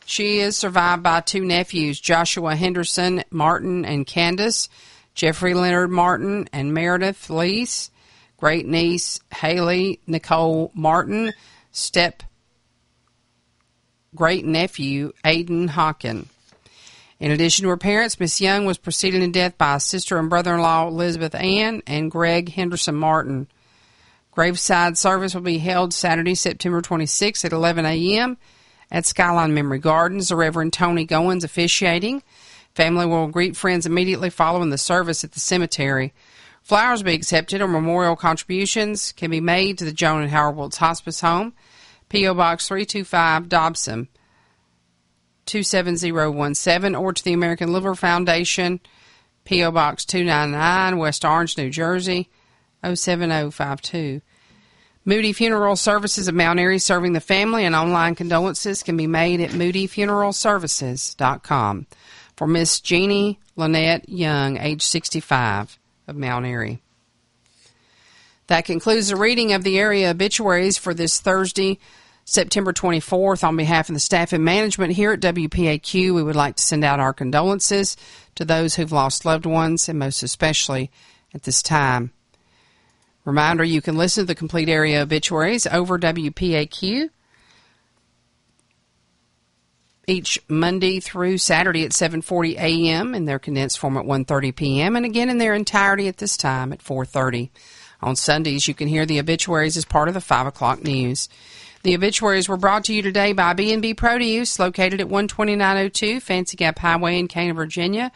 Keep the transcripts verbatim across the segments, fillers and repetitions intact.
She is survived by two nephews, Joshua Henderson Martin and Candace, Jeffrey Leonard Martin and Meredith Lease, great niece Haley Nicole Martin, step great nephew Aiden Hawken. In addition to her parents, Miss Young was preceded in death by sister and brother-in-law Elizabeth Ann and Greg Henderson Martin. Graveside service will be held Saturday, September twenty-sixth at eleven a.m. at Skyline Memory Gardens. The Reverend Tony Goins officiating. Family will greet friends immediately following the service at the cemetery. Flowers will be accepted or memorial contributions can be made to the Joan and Howard Wilts Hospice Home, P O. Box three two five, Dobson, two seven zero one seven, or to the American Liver Foundation, P O. Box two ninety-nine, West Orange, New Jersey, oh seven oh five two. Moody Funeral Services of Mount Airy serving the family, and online condolences can be made at moody funeral services dot com. For Miss Jeannie Lynette Young, age sixty-five, of Mount Airy. That concludes the reading of the area obituaries for this Thursday, September twenty-fourth. On behalf of the staff and management here at W P A Q, we would like to send out our condolences to those who've lost loved ones, and most especially at this time. Reminder, you can listen to the complete area obituaries over W P A Q each Monday through Saturday at seven forty a.m. in their condensed form at one thirty p.m. and again in their entirety at this time at four thirty. On Sundays, you can hear the obituaries as part of the five o'clock news. The obituaries were brought to you today by B and B Produce, located at one twenty-nine oh two Fancy Gap Highway in Cana, Virginia.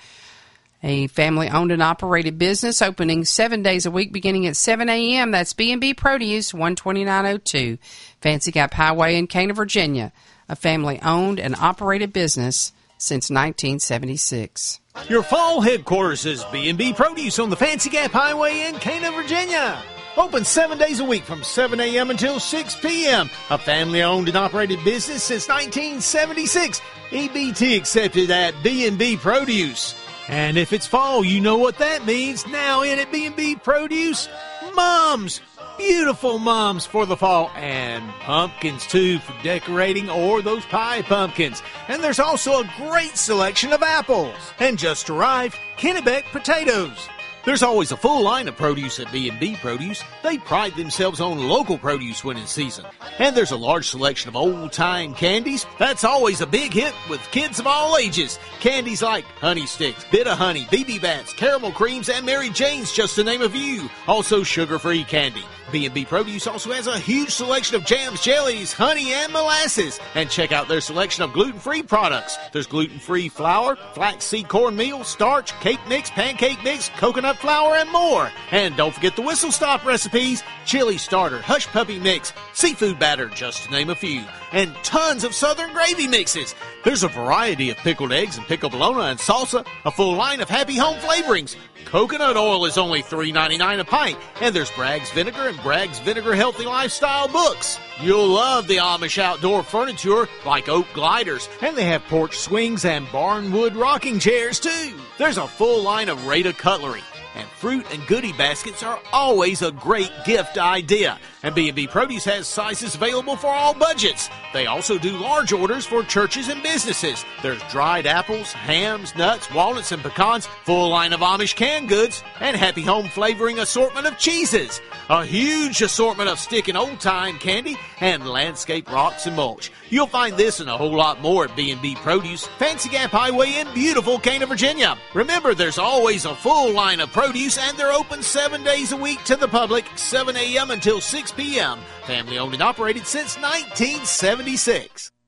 A family-owned and operated business opening seven days a week beginning at seven a.m. That's B and B Produce, one twenty-nine oh two Fancy Gap Highway in Cana, Virginia. A family-owned and operated business since nineteen seventy-six. Your fall headquarters is B and B Produce on the Fancy Gap Highway in Cana, Virginia. Open seven days a week from seven a.m. until six p.m. A family-owned and operated business since nineteen seventy-six. E B T accepted at B and B Produce. And if it's fall, you know what that means. Now in at B and B Produce, mums. Beautiful mums for the fall, and pumpkins too for decorating, or those pie pumpkins. And there's also a great selection of apples. And just arrived, Kennebec potatoes. There's always a full line of produce at B and B Produce. They pride themselves on local produce when in season. And there's a large selection of old-time candies. That's always a big hit with kids of all ages. Candies like Honey Sticks, Bit of Honey, B B Bats, Caramel Creams, and Mary Jane's, just to name a few. Also sugar-free candy. B and B Produce also has a huge selection of jams, jellies, honey, and molasses. And check out their selection of gluten-free products. There's gluten-free flour, flaxseed cornmeal, starch, cake mix, pancake mix, coconut flour, and more. And don't forget the Whistle Stop recipes, chili starter, hush puppy mix, seafood batter, just to name a few. And tons of southern gravy mixes. There's a variety of pickled eggs and pickled bologna and salsa, a full line of happy home flavorings. Coconut oil is only three ninety-nine a pint, and there's Bragg's Vinegar and Bragg's Vinegar Healthy Lifestyle books. You'll love the Amish outdoor furniture like oak gliders, and they have porch swings and barnwood rocking chairs too. There's a full line of Rada cutlery, and fruit and goodie baskets are always a great gift idea. And B and B Produce has sizes available for all budgets. They also do large orders for churches and businesses. There's dried apples, hams, nuts, walnuts, and pecans, full line of Amish canned goods, and happy home flavoring assortment of cheeses. A huge assortment of stick and old-time candy, and landscape rocks and mulch. You'll find this and a whole lot more at B and B Produce, Fancy Gap Highway in beautiful Cana, Virginia. Remember, there's always a full line of produce, and they're open seven days a week to the public, seven a.m. until six p.m. Family owned and operated since nineteen seventy-six.